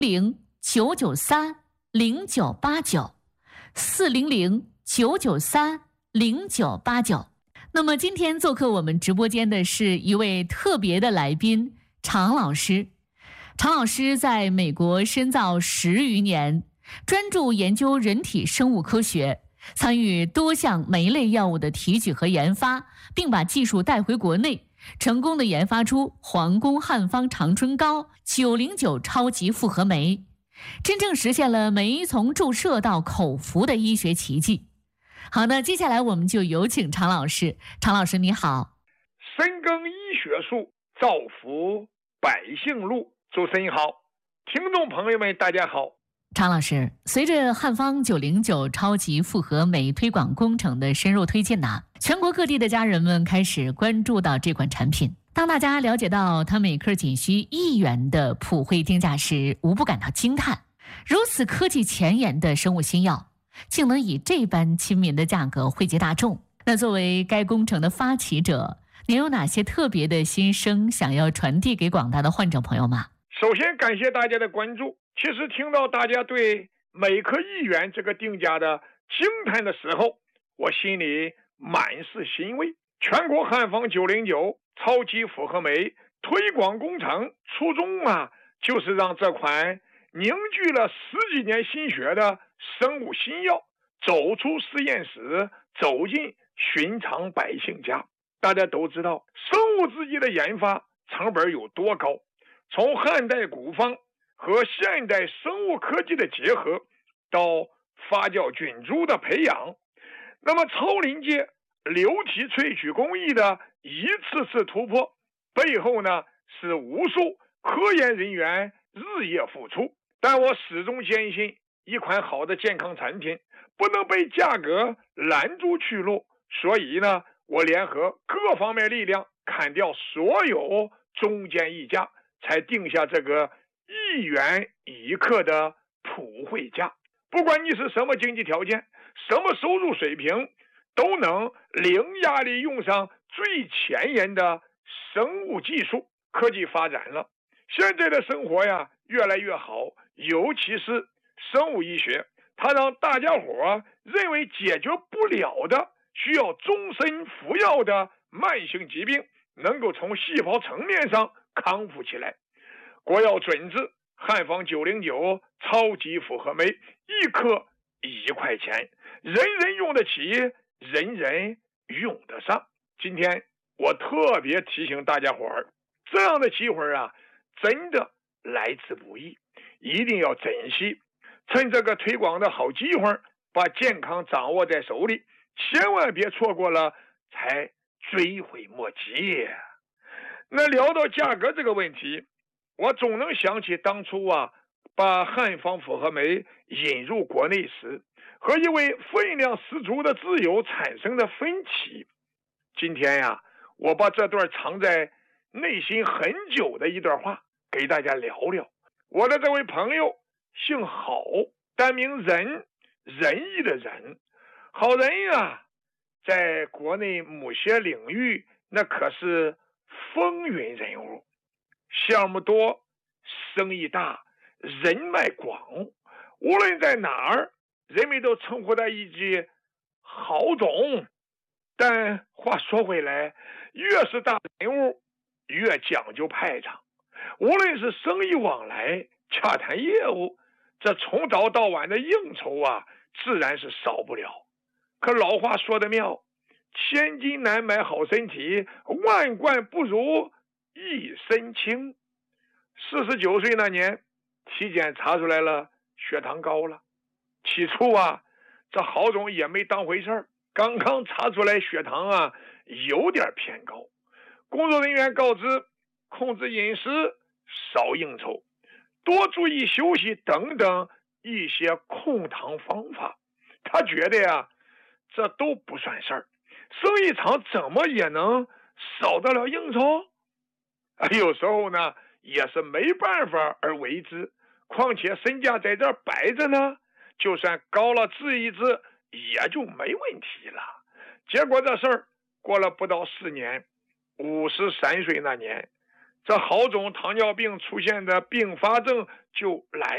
400-993-0989。那么今天做客我们直播间的是一位特别的来宾，常老师。常老师在美国深造10余年，专注研究人体生物科学，参与多项酶类药物的提取和研发，并把技术带回国内，成功的研发出皇宫汉方长春膏909超级复合酶，真正实现了酶从注射到口服的医学奇迹。好的，接下来我们就有请常老师。常老师你好。 深耕医学术，造福百姓路。主持人好，听众朋友们大家好。 常老师，随着汉方909超级复合酶推广工程的深入推进全国各地的家人们开始关注到这款产品。当大家了解到它每克仅需1元的普惠定价时，无不感到惊叹。如此科技前沿的生物新药，竟能以这般亲民的价格惠及大众。那作为该工程的发起者，您有哪些特别的心声想要传递给广大的患者朋友吗？ 首先感谢大家的关注。其实听到大家对每克1元这个定价的惊叹的时候，我心里满是欣慰。全国汉方909超级复合酶推广工程初衷就是让这款凝聚了10几年心血的生物新药走出实验室，走进寻常百姓家。大家都知道生物制剂的研发成本有多高，从汉代古方和现代生物科技的结合，到发酵菌株的培养，那么超临界流体萃取工艺的一次次突破，背后是无数科研人员日夜付出。但我始终坚信，一款好的健康产品不能被价格拦住去路，所以我联合各方面力量，砍掉所有中间溢价，才定下这个1元1克的普惠价。不管你是什么经济条件，什么收入水平，都能零压力用上最前沿的生物技术。科技发展了，现在的生活越来越好，尤其是生物医学，它让大家伙认为解决不了的需要终身服药的慢性疾病，能够从细胞层面上康复起来。国药准字汉方909超级复合酶1克1块钱，人人用得起，人人用得上。今天我特别提醒大家伙儿，这样的机会真的来之不易，一定要珍惜，趁这个推广的好机会，把健康掌握在手里，千万别错过了才追悔莫及。那聊到价格这个问题，我总能想起当初把汉方复合酶引入国内时，和一位分量十足的挚友产生的分歧。今天我把这段藏在内心很久的一段话给大家聊聊。我的这位朋友姓郝，单名仁，仁义的仁。好人在国内某些领域那可是风云人物，项目多，生意大，人脉广，无论在哪儿，人们都称呼他一句郝总。但话说回来，越是大人物越讲究派场，无论是生意往来，洽谈业务，这从早到晚的应酬自然是少不了。可老话说得妙，千金难买好身体，万贯不如一身轻。49岁那年，体检查出来了血糖高了。起初这郝总也没当回事儿，刚刚查出来血糖有点偏高。工作人员告知控制饮食，少应酬，多注意休息等等一些控糖方法。他觉得这都不算事儿，生意场怎么也能少得了应酬？有时候也是没办法而为之，况且身价在这儿摆着呢，就算高了治一治也就没问题了。结果这事儿过了不到4年，53岁那年，这郝总糖尿病出现的并发症就来